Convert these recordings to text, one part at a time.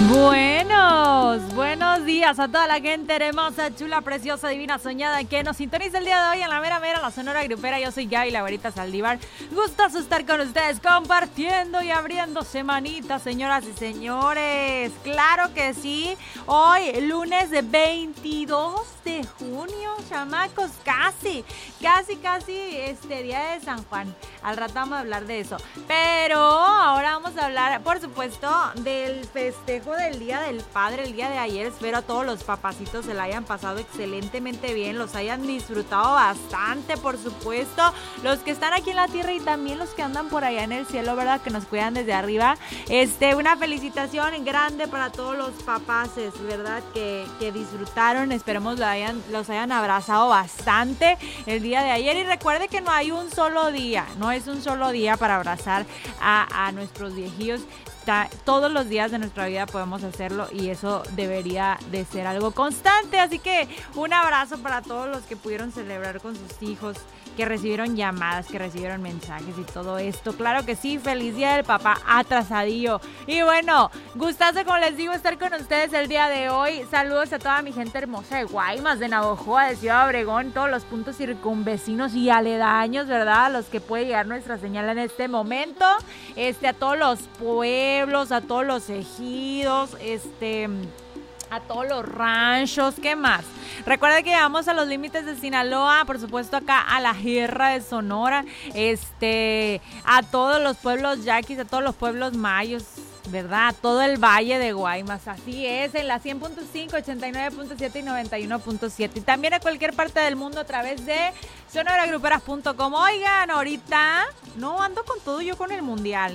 Buenos días a toda la gente hermosa, chula, preciosa, divina, soñada que nos sintoniza el día de hoy en la mera, la Sonora Grupera. Yo soy Gaby, la güerita Saldívar. Gustoso estar con ustedes compartiendo y abriendo semanitas, señoras y señores. Claro que sí. Hoy, lunes 22 de junio, chamacos, casi, día de San Juan. Al rato vamos a hablar de eso. Pero ahora vamos a hablar, por supuesto, del festejo del Día del Padre, el día de ayer. Espero a todos los papacitos se la hayan pasado excelentemente bien, los hayan disfrutado bastante, por supuesto. Los que están aquí en la tierra y también los que andan por allá en el cielo, ¿verdad? Que nos cuidan desde arriba. Una felicitación grande para todos los papaces, ¿verdad? Que disfrutaron. Esperemos los hayan abrazado bastante el día de ayer. Y recuerde que no hay un solo día, no es un solo día para abrazar a nuestros viejillos. Todos los días de nuestra vida podemos hacerlo y eso debería de ser algo constante. Así que un abrazo para todos los que pudieron celebrar con sus hijos, que recibieron llamadas, que recibieron mensajes y todo esto. Claro que sí, feliz día del papá atrasadillo. Y bueno, gustazo, como les digo, estar con ustedes el día de hoy. Saludos a toda mi gente hermosa de Guaymas, de Navojoa, de Ciudad Obregón, todos los puntos circunvecinos y aledaños, ¿verdad? A los que puede llegar nuestra señal en este momento. A todos los pueblos, a todos los ejidos, a todos los ranchos, ¿qué más? Recuerda que llegamos a los límites de Sinaloa, por supuesto acá a la Sierra de Sonora, a todos los pueblos yaquis, a todos los pueblos mayos, ¿verdad? Todo el valle de Guaymas, así es, en la 100.5, 89.7 y 91.7. Y también a cualquier parte del mundo a través de sonoragruperas.com. Oigan, ahorita no ando con todo yo con el mundial,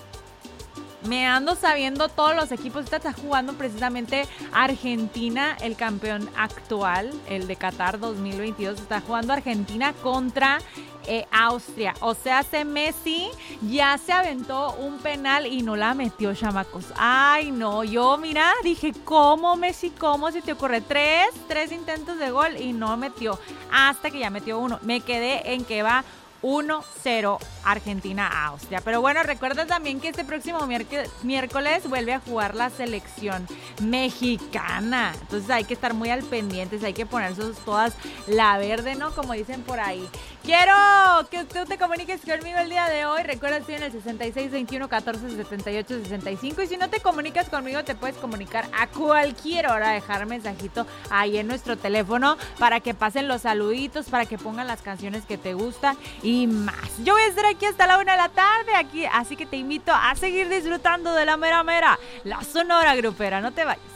me ando sabiendo todos los equipos. Está jugando precisamente Argentina, el campeón actual, el de Qatar 2022. Está jugando Argentina contra Austria. O sea, Messi ya se aventó un penal y no la metió, chamacos. Ay, no, yo, mira, dije, ¿cómo, Messi? ¿Cómo se te ocurre? Tres intentos de gol y no metió. Hasta que ya metió uno. Me quedé en que va 1-0 Argentina a Austria. Pero bueno, recuerda también que este próximo miércoles vuelve a jugar la selección mexicana. Entonces hay que estar muy al pendientes, hay que ponerse todas la verde, ¿no? Como dicen por ahí. Quiero que tú te comuniques conmigo el día de hoy. Recuerda, estoy en el 6621-1478-65. Y si no te comunicas conmigo, te puedes comunicar a cualquier hora, dejar mensajito ahí en nuestro teléfono para que pasen los saluditos, para que pongan las canciones que te gustan y más. Yo voy a estar aquí hasta la 1 de la tarde, así que te invito a seguir disfrutando de la mera, la Sonora Grupera. No te vayas.